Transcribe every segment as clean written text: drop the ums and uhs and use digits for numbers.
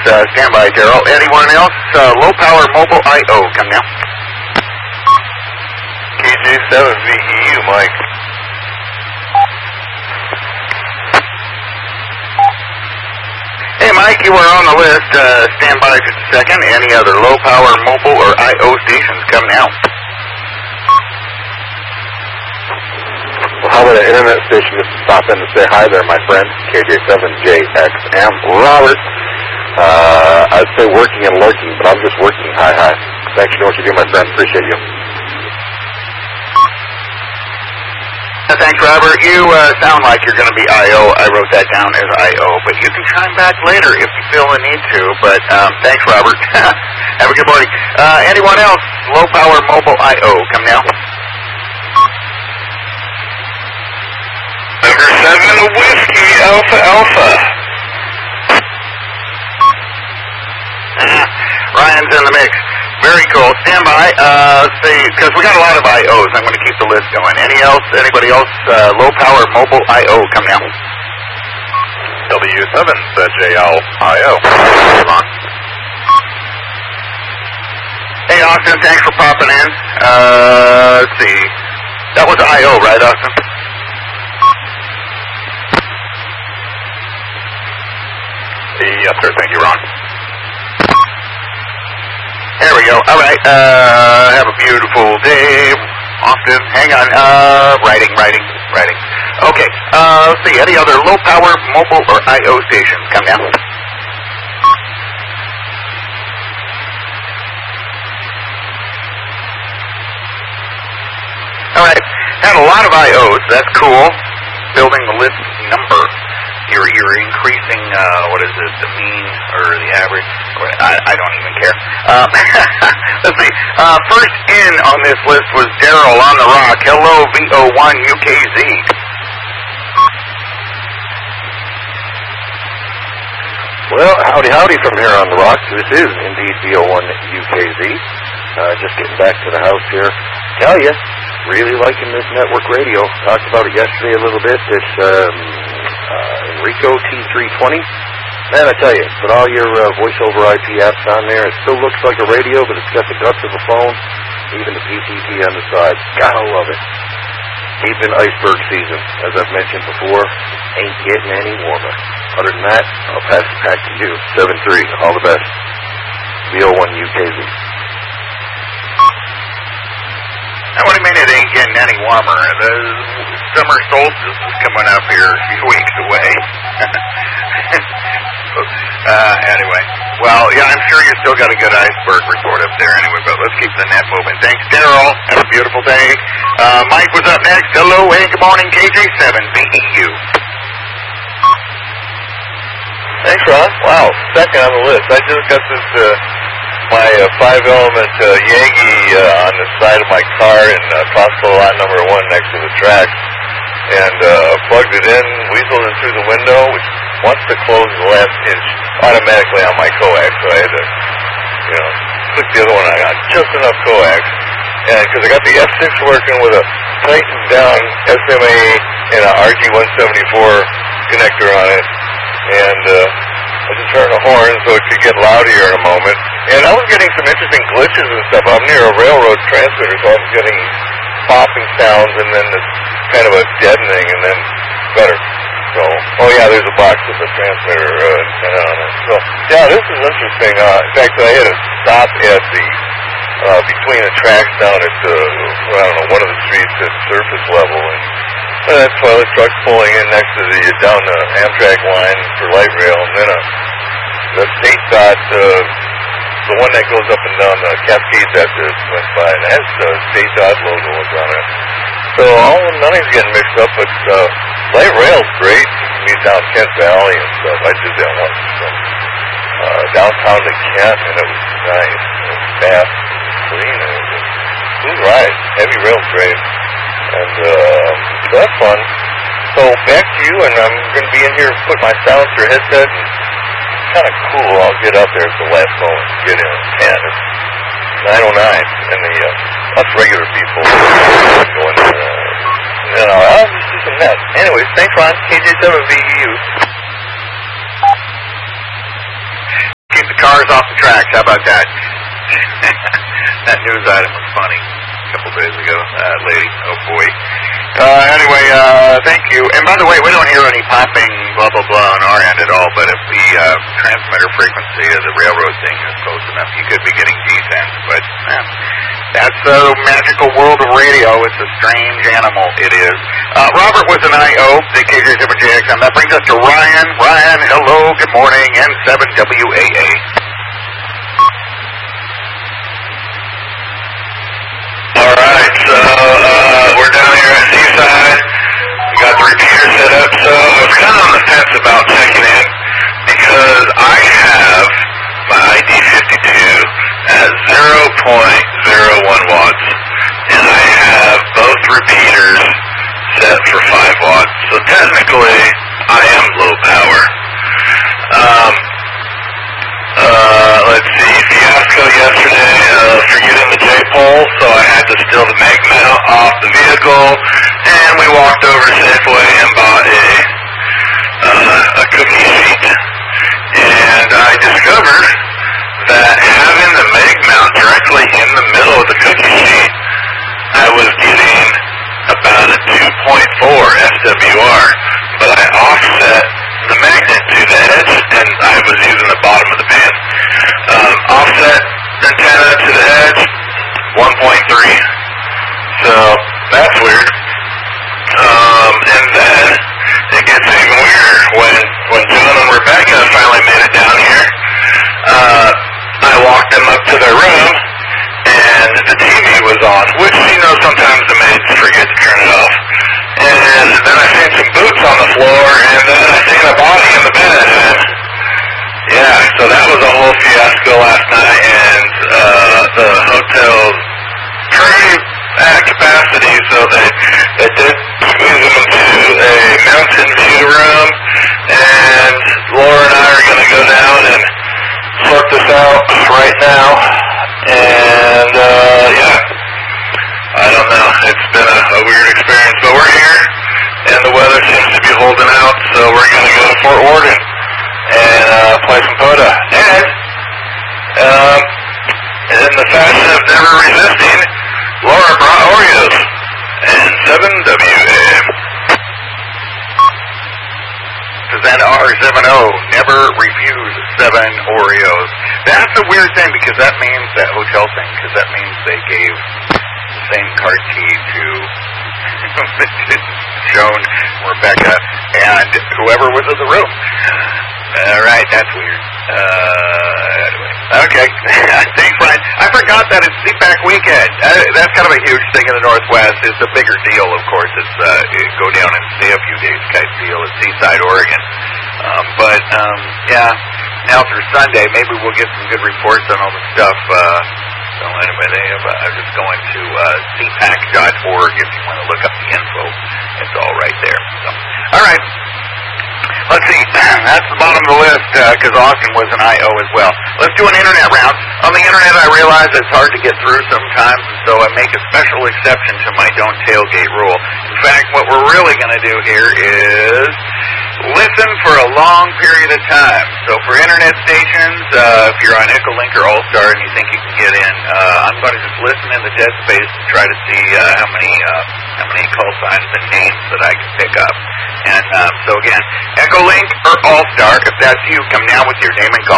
stand by, Daryl. Anyone else? Low power mobile I.O. Come now. KJ7VEU, Mike. Hey, Mike, you were on the list. Stand by just a second. Any other low power mobile or I.O. stations? Come now. Well, how about an internet station just to stop in and say hi there, my friend? KJ7JXM. Robert. I'd say working and lurking, but I'm just working. Hi. Thanks for what you do, my friend. Appreciate you. Thanks, Robert. You sound like you're going to be I.O. I wrote that down as I.O., but you can chime back later if you feel the need to. But thanks, Robert. Have a good morning. Anyone else? Low power mobile I.O. Come now. Number 7, Whiskey Alpha. Ryan's in the mix. Very cool. Stand by. See, because we got a lot of I.O.s. I'm going to keep the list going. Anybody else? Low power mobile I.O. Come now. W7, JL I.O. Come on. Hey, Austin. Thanks for popping in. Let's see. That was I.O., right, Austin? Yes, sir. Thank you, Ron. There we go. All right. Have a beautiful day. Austin, hang on. Writing. Okay. Let's see. Any other low power mobile or I.O. stations? Come down. All right. Had a lot of I.O.s. That's cool. Building the list number. You're increasing, what is it, the mean or the average? I don't even care. Let's see. First in on this list was Daryl on the Rock. Hello, VO1UKZ. Well, howdy from here on the Rock. This is indeed VO1UKZ. Just getting back to the house here. Tell you, really liking this network radio. Talked about it yesterday a little bit. This Enrico T320. Man, I tell you, put all your voice over IP apps on there. It still looks like a radio, but it's got the guts of a phone, even the PTT on the side. Gotta love it. Deep in iceberg season, as I've mentioned before, ain't getting any warmer. Other than that, I'll pass it back to you. 7-3, all the best. VO1UKZ. What do you mean it ain't getting any warmer? The summer solstice is coming up here a few weeks away. Anyway. Well, yeah, I'm sure you still got a good iceberg report up there anyway, but let's keep the net moving. Thanks, Daryl. Have a beautiful day. Mike was up next. Hello, hey, good morning, KJ7VEU. Thanks, Ron. Wow, second on the list. I just got this, my 5-element Yagi on the side of my car in Costco lot number 1 next to the track, and plugged it in, weaseled it through the window, which wants to close the last inch automatically on my coax, so I had to, click the other one. I got just enough coax, and because I got the F6 working with a tightened down SMA and a RG174 connector on it, and I just turned the horn so it could get louder in a moment. And I was getting some interesting glitches and stuff. I'm near a railroad transmitter, so I was getting popping sounds and then this kind of a deadening and then better. So, oh yeah, there's a box with the transmitter antenna on it. So, yeah, this is interesting. In fact, I had to stop at the, between the tracks down at, I don't know, one of the streets at surface level, and that toilet truck's pulling in next to the, down the Amtrak line for light rail, and then the state dot, the one that goes up and down the Cascades after it went by, and it has the state dot logo on it. So nothing's getting mixed up, but light rail's great. You can meet down Kent Valley and stuff. I did that once from downtown to Kent, and it was nice. It was fast, clean, and it was a smooth ride. Heavy rail's great. And so that's fun. So back to you, and I'm going to be in here and put my silencer headset, and it's kind of cool. I'll get up there at the last moment and get in at 10. It's 9:09, and us regular people going, I'll just do some net. Anyways, thanks, Ron. KJ7VEU. cars off the tracks. How about that? That news item was funny a couple days ago. Lady, oh boy. Anyway, thank you. And by the way, we don't hear any popping blah, blah, blah on our end at all, but if the transmitter frequency of the railroad thing is close enough, you could be getting decent. But that's the magical world of radio. It's a strange animal. It is. Robert was an IO, the KJ7JXM. That brings us to Ryan. Ryan, hello, good morning, N7WAA. Alright, so we're down here at Seaside. We got the repeater set up, so I was kind of on the fence about checking in because I have my ID52 at 0.01 watts, and I have both repeaters set for 5 watts, so technically I am low power. Let's see, fiasco yesterday, forgetting the J-pole, so I had to steal the mag mount off the vehicle, and we walked over to Safeway and bought a cookie sheet. And I discovered that having the mag mount directly in the middle of the cookie sheet, I was getting about a 2.4 SWR, but I offset the magnet to the edge, and I was using the bottom of the pan. Offset antenna to the edge, 1.3. So that's weird. And then it gets even weirder when John and Rebecca finally made it down here. I walked them up to their room, and the TV was on, which, you know, sometimes the maids forget to turn it off. And then I seen some boots on the floor, and then I seen a body in the bed, and yeah, so that was a whole fiasco last night, and the hotel's pretty at capacity, so they did squeeze them into a mountain view room, and Laura and I are going to go down and sort this out right now, and yeah, I don't know, it's been a weird experience, but we're here, and the weather seems to be holding out, so we're going to go to Fort Worden and play some POTA. And in the fashion of never resisting, Laura brought Oreos and 7WA. Present R70, never refuse 7 Oreos. That's a weird thing, because that means, that hotel thing, because that means they gave the same card key to Joan, Rebecca, and whoever was in the room. Alright, that's weird. Okay. Thanks, Brian. I forgot that it's CPAC weekend. That's kind of a huge thing in the Northwest. It's a bigger deal, of course. It's go down and stay a few days type deal at Seaside, Oregon. But yeah, now through Sunday, maybe we'll get some good reports on all the stuff. So anyway, I'm just going to cpac.org if you want to look up the info. It's all right there. So, all right. Let's see, that's the bottom of the list, because Austin was an I.O. as well. Let's do an internet round. On the internet, I realize it's hard to get through sometimes, so I make a special exception to my don't tailgate rule. In fact, what we're really going to do here is listen for a long period of time. So for internet stations, if you're on Echolink or All-Star and you think you can get in, I'm going to just listen in the dead space and try to see how many call signs and names that I can pick up. And so again, Echolink or All-Star, if that's you, come now with your name and call.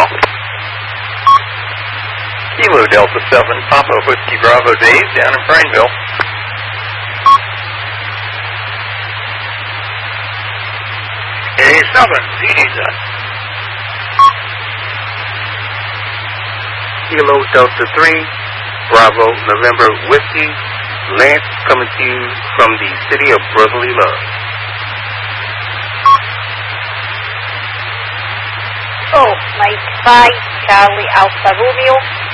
Kilo Delta 7, Papa Whiskey Bravo Dave, down in Prineville. Area 7, Jesus. Kilo Delta 3, Bravo November Whiskey, Lance coming to you from the city of brotherly love. Oh, Mike 5, Charlie Alfa Romeo,